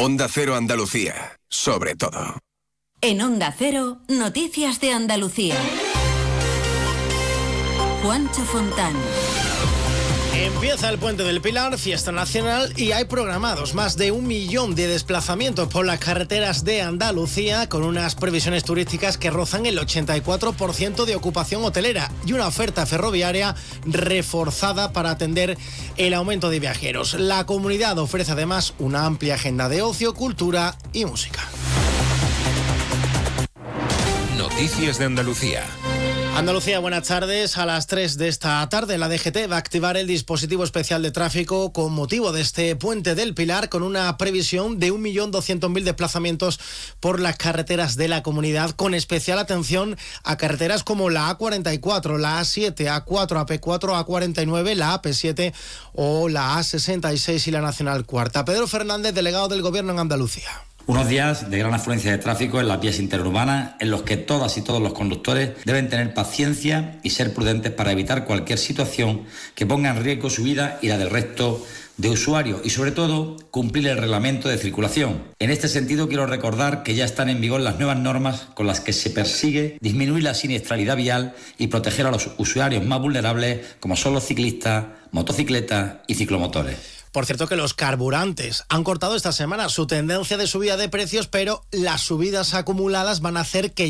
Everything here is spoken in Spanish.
Onda Cero Andalucía, sobre todo. En Onda Cero, noticias de Andalucía. Juancho Fontán. Empieza el Puente del Pilar, fiesta nacional, y hay programados más de 1 millón de desplazamientos por las carreteras de Andalucía, con unas previsiones turísticas que rozan el 84% de ocupación hotelera y una oferta ferroviaria reforzada para atender el aumento de viajeros. La comunidad ofrece además una amplia agenda de ocio, cultura y música. Noticias de Andalucía. Andalucía, buenas tardes. A las 3 de esta tarde la DGT va a activar el dispositivo especial de tráfico con motivo de este Puente del Pilar, con una previsión de 1.200.000 desplazamientos por las carreteras de la comunidad, con especial atención a carreteras como la A44, la A7, A4, AP4, A49, la AP7 o la A66 y la Nacional Cuarta. Pedro Fernández, delegado del Gobierno en Andalucía. Unos días de gran afluencia de tráfico en las vías interurbanas, en los que todas y todos los conductores deben tener paciencia y ser prudentes para evitar cualquier situación que ponga en riesgo su vida y la del resto de usuarios, y sobre todo cumplir el reglamento de circulación. En este sentido, quiero recordar que ya están en vigor las nuevas normas con las que se persigue disminuir la siniestralidad vial y proteger a los usuarios más vulnerables, como son los ciclistas, motocicletas y ciclomotores. Por cierto, que los carburantes han cortado esta semana su tendencia de subida de precios, pero las subidas acumuladas van a hacer que